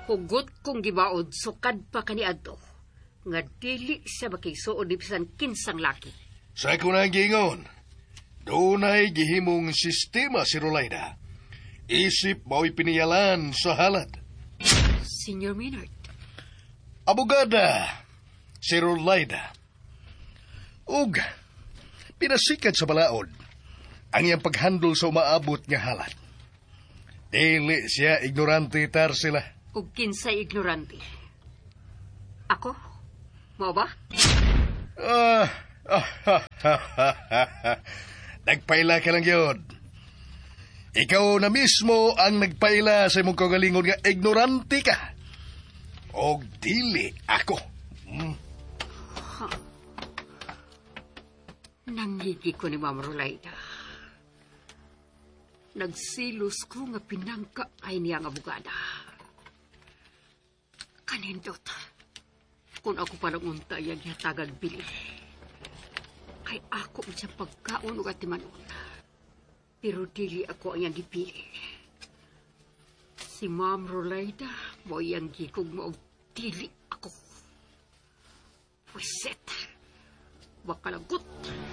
Hugot kong gibaod sukad pa kaniadto nga dili sa makisuod ni bisan kinsang laki. Sa kunang gingon, dunay gihimong sistema si Rolayda. Isip mo'y piniyalan sa halad. Senior Maynard. Abogada, si Rolayda. Ug, pinasikat sa balaod ang iyang paghandol sa umaabot nga halad. Dili siya ignorante tar sila. Ug kinsay ignorante? Ako? Mao ba? Nagpaila ka lang yun. Ikaw na mismo ang nagpaila sa imong kagalingon nga ignorante ka. O dili ako. Nangigi ko ni Ma'am Rolayda. Nagsilos ko nga pinangka ay niya nga abogada. Kanindot, kung ako palang unta yung yatagan bili, kay ako sa pagkaon o atimanon. Pero dili ako ang yang gipili. Si Ma'am Rolayda, mo yang gikog mo dili ako. Pwisit, wakalagot.